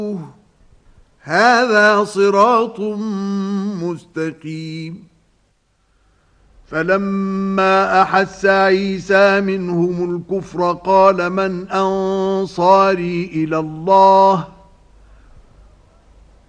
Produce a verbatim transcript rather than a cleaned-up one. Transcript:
هذا صراط مستقيم. فلما أحس عيسى منهم الكفر قال من أنصاري إلى الله